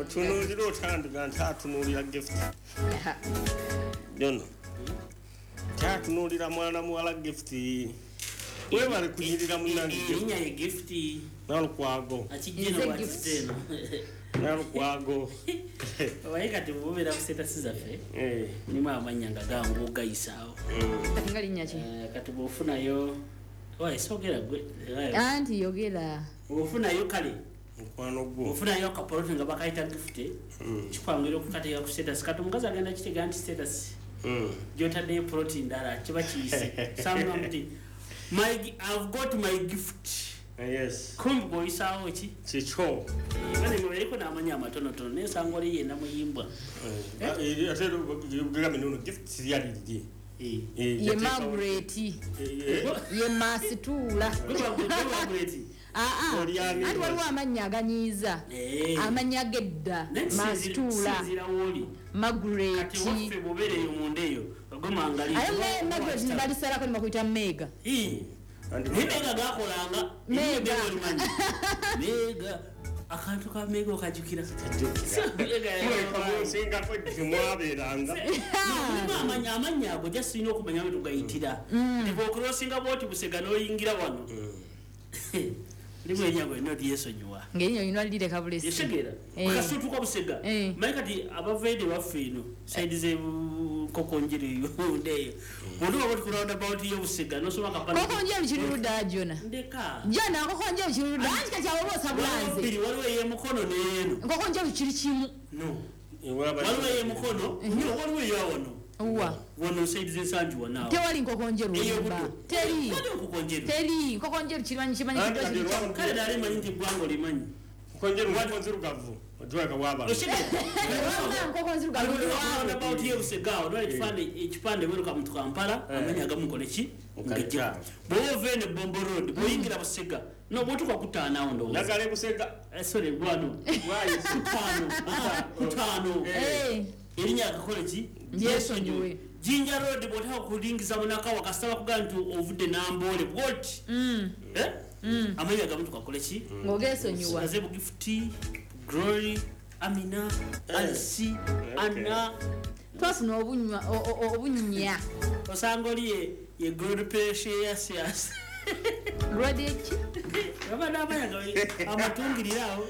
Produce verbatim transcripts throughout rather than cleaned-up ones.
otunulira otandika ntatunulira gift jono tatunulira mwana muwala gift webale kunyirira munange erinnya ye gift nalukwago akijjeno watiteno nalukwago waye kati bubera kuseta sizaffe nimu amanya nga gangu ogayisaawo kati nga linnya ki kati bwofunayo waye sogera gwe anti yogera bwofunayo kale mukwano gwo bwofunayo akapoloti nga bakayita gift kikwanguira okukateeka ku status kati omukazi agenda kitega nti status gyotaddeyo poloti ndala kiba kiyise sanga muti my I've got my gift. Uh, yes. Kumbu boyisaawo ki? Kicho. Kale mwereko namanya amatono tono ne sangoli yenda muyimbwa. Eh, ate gami no gift siyali ndi. Eh. Ye Margaret. Ye Masitula. Margaret. Ah ah. Ati waliwo amanya aganyiza. Amanya gedda Masitula. Margaret. Kati wofe bobere yomundeyo. Bagoma angali. Ayo Margaret ndali sala ko makuita Mega. Eh. Mega gakolanga. Mega. Mega. Akantu ka Mega okajukira. Singa ko kimwaberanga. Amanya amanya go just ino kumanya wetu gayitira. Ndipo crossinga boti busega no yingira wano. Ndimo enyago eno yeso nywa. Ngenyo ino alire kabulesi. Yesegera. Kasutu kwa busega. Maikati abavede bafino. Side ze kokonjiri yonde. Mundu waboti kuround about yo busega no soma kapana. Kokonjiri chiruda jona. Ndeka. Jona kokonjiri chiruda. Antika chawo sabulanze. Biri waliwe ye mukono neno. Kokonjiri chiri chimu. No. Waliwe ye mukono. Nyo waliwe yawono. Uwa. Wono side ze sanju wanao. Tewali nkokonjero lumba. Teri. Nkokonjero. Teri. Nkokonjero chimanyi chimanyi kidogo. Kale dali manyi bwango limanyi. Konjero watu nzirugavu. Ojweka waba. Oshike. Nkokonjero gavu. What about you segao? No ekipande ekipande wero ka mtu Kampala amanya gamukole ki? Ngejja. Bo vene Bombo Road. Bo yingira busega. No botu kwa kutana awo ndo. Nakale busega. Eh sorry bwano. Why kutano? Ah kutano. Eh. Irinya akakole ki? Yeso njuwe. Jinja Road botaka kulingiza munaka wakasaba kugantu ovude nambole what? Mm. Eh? Mm. Amanya gamuntu kakole ki? Ngogeso nyuwa. Azebu gifti, Glory, Amina, Alisi, Anna. Twasuna obunywa obunya. Osangoli ye ye Glory peshe yasias. Glory ki? Abana abanya amatungirirawo.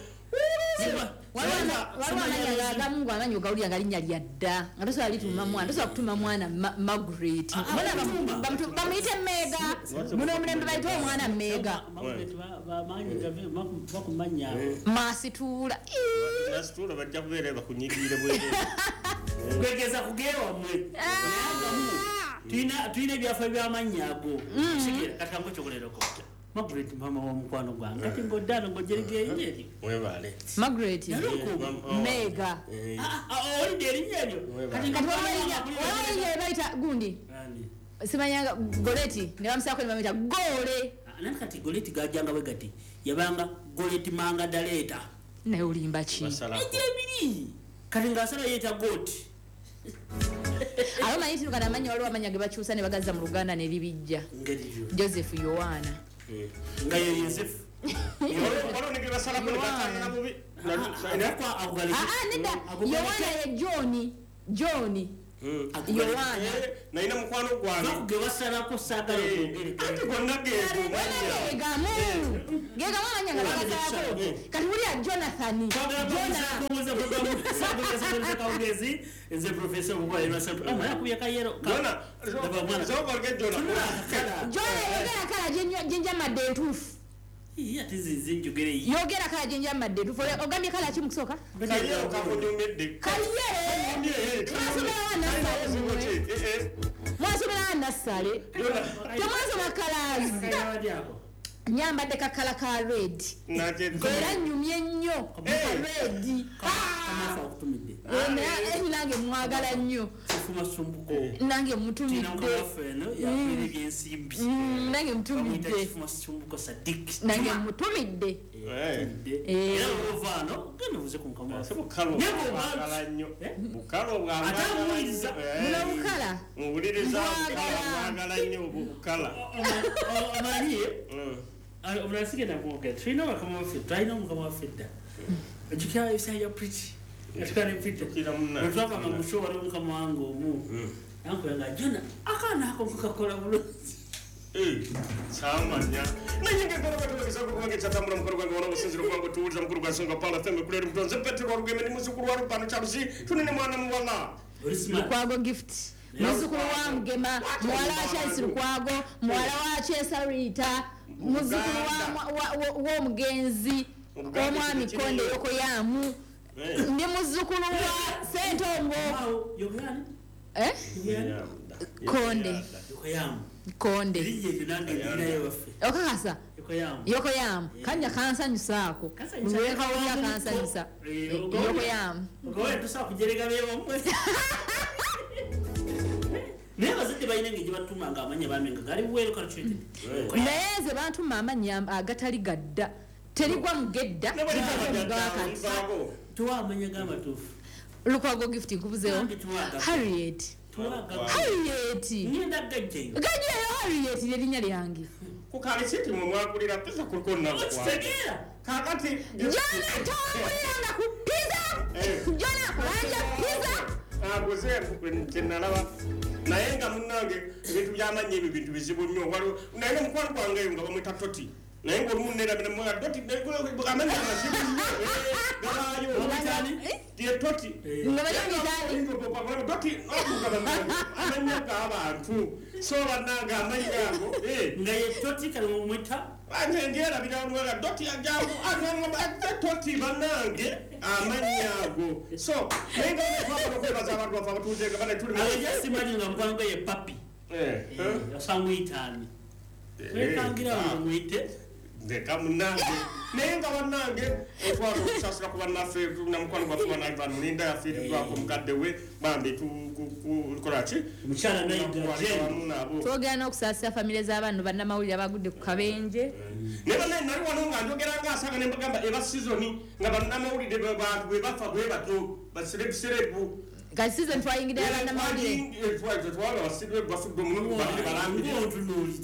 Wana wana yaga Mungu amanyi ogauli angalinya lyadda. Ngato ali tuma mwana, ndo kutuma mwana Margaret. Mwana bamtu bamuyite Mega. Muno mulembe bayito mwana Mega. Margaret ba manyi gave bakumanya. Masitula. Masitula bajja kubeera bakunyigire bwe. Kwegeza kugewa mwe. Tuina tuina byafa byamanyago. Shikira katango chokolero ko. Margaret mama wa mkwano gwange ati ngodano ngojerege yeye webale Margaret Mega ah ah oli deri nyenyo kati kati wali yeye baita gundi nani simanyanga Goleti ne bamsako ne bamita Gole nani kati Goleti gajanga we gati yabanga Goleti manga daleta ne ulimba chi ejebiri kati ngasala yeta goti alo mayiti kana manyi wali wamanyage bachusa ne bagaza mu Luganda ne libijja Joseph Yohana ngaye Joseph walo nikira sala ko batanga na mubi na kwa agali ah nida Yohana ye Johnny Johnny Yohana na ina mukwano gwange bakugewasala ko sagala kongere ati gonna gezo gega mu gega manya ngabasako kati uli ya Jonathan Jonathan kaongezi nze professor mkwa ina sapu ama yakuya kayero Jona so forget Jona Jona yogera kala jenja jenja madentufu iya tizizi njugere yi yogera kala jenja madentufu ogambye kala chi mukusoka kayero kakonyomedde kayero twasomera wana sale eh mwasomera wana sale twasomera kala nyamba de kakala ka red naje era nyumye nnyo red kama fa kutumide eh nange mwagala nnyo fuma sumbuko nange mutumide tinanga feno ya kwirige nsimbi nange mutumide fuma sumbuko sadik nange mutumide eh era ovano gano uze kunkama sebo kalo bakala nnyo bukalo bwa atamuiza muna bukala mubuliriza bukala nnyo bukala amaniye Uh, unasikia na kuongea. Trino kama fit, Trino kama fit. Ukikaa you say you're pretty. Atukane mpita. Mtwapa mamusho wale mkama wangu omu. Yanko yanga jona akana ako kukakola bulunzi. Eh, samanya. Nanyinge ngoro kwa kisako kwa ngechatambura mukuru kwa ngoro sinziro kwa ngotuuza mukuru kwa songa pala femme kulere mtonze petro wa rugeme ni muzukuru wa rupano charusi tunene mwana muwala. Lukwago gift. Muzukuru wa mgema mwala wa Charles Lukwago mwala wa Chesa Rita muzukuru wa wa mugenzi kwa mwami Konde yoko yamu ndi muzukuru wa Sentongo Yogani eh Konde yoko yamu Konde Lije tunange dinayo wafe okakasa yoko yamu yoko yamu kanya kansa nyusako mweka uya kansa nyusa yoko yamu ngowe tusa kujerega bewa mwe Never ziti bayinenge jibatuma nga amanya bamenga gali bwero ka treated. Neze bantu mama nyamba agatali gadda. Terigwa mugedda. Tuwa amanya gama tufu. Lukwago gift nkubuzeo. Harriet. Harriet. Nyenda gajje. Gajje Harriet lerinya lyange. Ku kale siti mu mwakulira pesa kulikona kwa. Tegera. Kakati Jana tawulira ku pizza. Jana kwanja pizza. Agoze nalaba nayenga munange bintu byamanye ibi bintu bizibu nnyo walo naye mukwano kwange nga bamwita toti naye ngo lumunera bina mwa doti amanya masibu gabayo tie toti ngabayongezani doti amanya abantu so bananga amanyango eh ngaye toti kale mwita anje ngera bina doti ajabu anga toti banange amanyago so nenga kwa kwa kwa zabantu bafa batuze ngabane tuli aje simanye ngamkwano ye papi eh yasamwitani wekangira mwite ndeka munange nenga banange okwano kusasira kuba nafe na mukwano kwa kuba na Ivan Mulinda ya fiti kwa kumkadde we bambe tu kolachi muchana nayigaje togana okusasira familia z'abantu banna mawulira abagudde ku kabenje neba nali nali wano nga njogera nga asanga ne mbagamba eba season nga banna mawulide bantu bwe bafa bwe bato baserebu serebu Ga season twayingide abana mawulire twaje twala wasidwe bafuddo mu bali balambi otunuli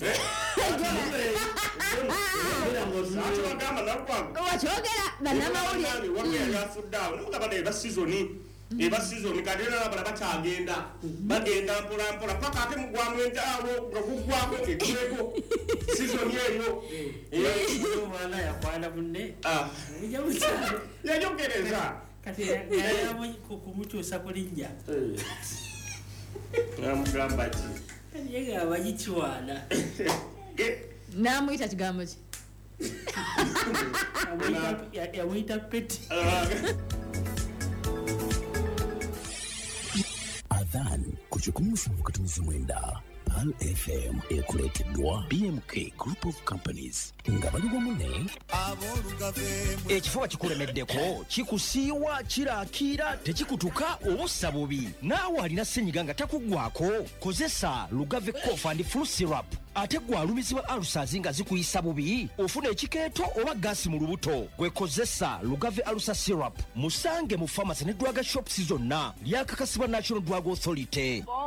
Sacho bagamba nakwa wachogera banna mawulire wabye yafuddawo nemugamba eba season eba season kadena abala bachagenda bagenda mpola mpola paka ate mugwamu entawo nga kugwako ekireko season yeyo eh wala yakwana bunne ah nija mutsa yajogereza kati ya kumuchusa kulinja eh namugamba ati yega abajichwana namuyita kigambo ki ya wita peti Adhan kuchukumufu mkatumizi mwenda Pal F M ekuleteddwa B M K Group of Companies nga bali bamune ekifuba kikulemeddeko kikusiiwa kiraakira tekikutuka obussa bubi naawe alina ssenyiga nga takuggwako kozesa Lugave Cough and Flu Syrup ate gwalumizibwa alusazi nga zikuyisa bubi ofuna ekikeeto oba gaasi mu lubuto gwekozesa Lugave Alusa Syrup musange mu pharmacy ne drug shops zonna lyakakasibwa National Drug Authority